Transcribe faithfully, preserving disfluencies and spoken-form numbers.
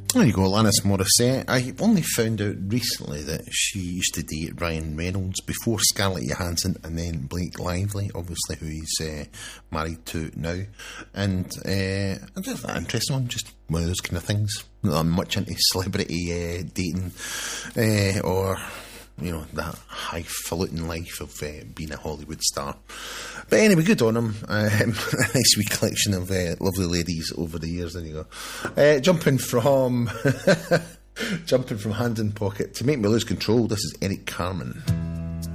There you go, Alanis Morissette. I only found out recently that she used to date Ryan Reynolds before Scarlett Johansson and then Blake Lively, obviously, who he's uh, married to now. And uh, I just find that interesting one, just one of those kind of things. Not that I'm much into celebrity uh, dating uh, or, you know, the highfalutin life of uh, being a Hollywood star. But anyway, good on him. Um, a nice wee collection of uh, lovely ladies over the years. There you go. Uh, jumping from jumping from hand in pocket to make me lose control. This is Eric Carmen.